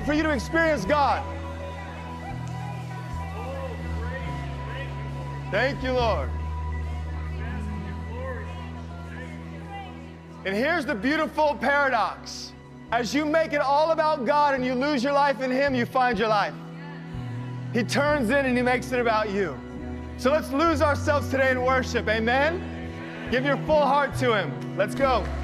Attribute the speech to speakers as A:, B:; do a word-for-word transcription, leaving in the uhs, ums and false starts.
A: for you to experience God. Thank you, Lord. And here's the beautiful paradox. As you make it all about God and you lose your life in Him, you find your life. He turns in and He makes it about you. So let's lose ourselves today in worship, amen? Give your full heart to Him. Let's go.